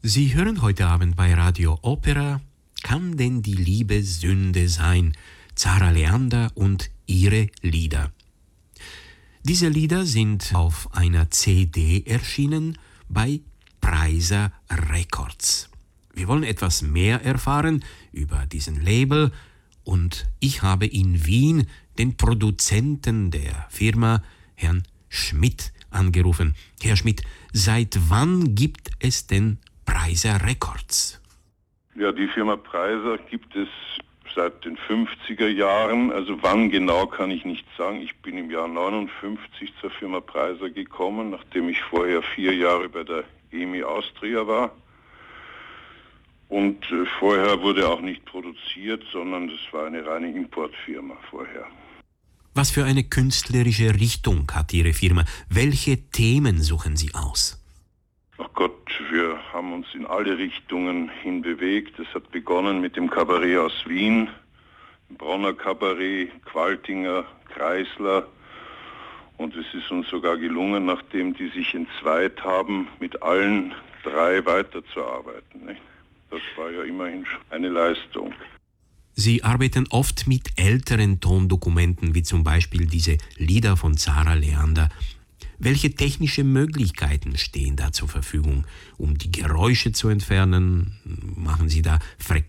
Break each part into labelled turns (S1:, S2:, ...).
S1: Sie hören heute Abend bei Radio Opera Kann denn die Liebe Sünde sein? Zara Leander und ihre Lieder. Diese Lieder sind auf einer CD erschienen bei Preiser Records. Wir wollen etwas mehr erfahren über diesen Label und ich habe in Wien den Produzenten der Firma, Herrn Schmidt, angerufen. Herr Schmidt, seit wann gibt es denn Preiser Records?
S2: Ja, die Firma Preiser gibt es seit den 50er Jahren. Also wann genau kann ich nicht sagen. Ich bin im Jahr 59 zur Firma Preiser gekommen, nachdem ich vorher 4 Jahre bei der EMI Austria war. Und vorher wurde auch nicht produziert, sondern das war eine reine Importfirma vorher.
S1: Was für eine künstlerische Richtung hat Ihre Firma? Welche Themen suchen Sie aus?
S2: Ach Gott, wir haben uns in alle Richtungen hin bewegt. Es hat begonnen mit dem Kabarett aus Wien, Bronner Kabarett, Qualtinger, Kreisler. Und es ist uns sogar gelungen, nachdem die sich entzweit haben, mit allen 3 weiterzuarbeiten. Nicht? Das war ja immerhin eine Leistung.
S1: Sie arbeiten oft mit älteren Tondokumenten, wie zum Beispiel diese Lieder von Zara Leander. Welche technische Möglichkeiten stehen da zur Verfügung, um die Geräusche zu entfernen? Machen Sie da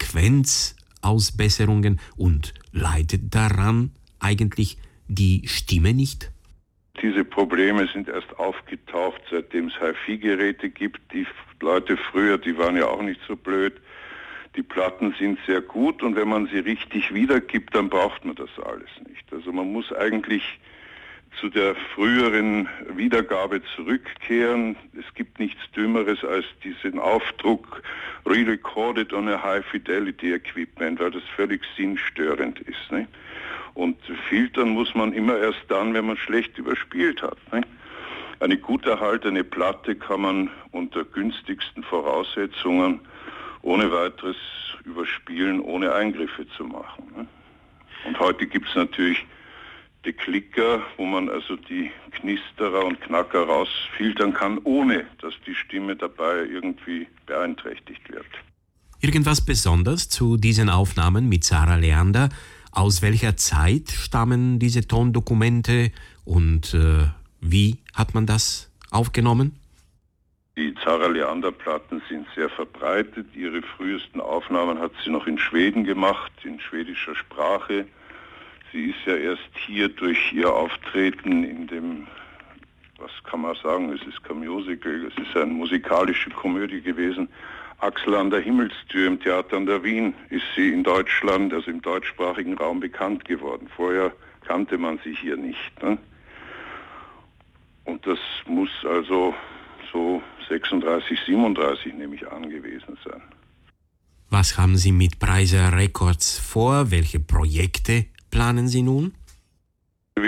S1: Frequenzausbesserungen und leidet daran eigentlich die Stimme nicht?
S2: Diese Probleme sind erst aufgetaucht, seitdem es HiFi-Geräte gibt. Die Leute früher, die waren ja auch nicht so blöd. Die Platten sind sehr gut und wenn man sie richtig wiedergibt, dann braucht man das alles nicht. Also man muss eigentlich zu der früheren Wiedergabe zurückkehren. Es gibt nichts Dümmeres als diesen Aufdruck re-recorded on a high-fidelity-Equipment, weil das völlig sinnstörend ist. Nicht? Und filtern muss man immer erst dann, wenn man schlecht überspielt hat. Nicht? Eine gut erhaltene Platte kann man unter günstigsten Voraussetzungen ohne weiteres überspielen, ohne Eingriffe zu machen. Nicht? Und heute gibt es natürlich die Klicker, wo man also die Knisterer und Knacker rausfiltern kann, ohne dass die Stimme dabei irgendwie beeinträchtigt wird.
S1: Irgendwas Besonderes zu diesen Aufnahmen mit Zara Leander? Aus welcher Zeit stammen diese Tondokumente und wie hat man das aufgenommen?
S2: Die Zara Leander Platten sind sehr verbreitet. Ihre frühesten Aufnahmen hat sie noch in Schweden gemacht, in schwedischer Sprache. Sie ist ja erst hier durch ihr Auftreten in dem, was kann man sagen, es ist kein Musical, es ist eine musikalische Komödie gewesen, Axel an der Himmelstür im Theater an der Wien, ist sie in Deutschland, also im deutschsprachigen Raum bekannt geworden. Vorher kannte man sie hier nicht. Ne? Und das muss also so 36, 37 nehme ich an gewesen sein.
S1: Was haben Sie mit Preiser Records vor? Welche Projekte planen Sie nun?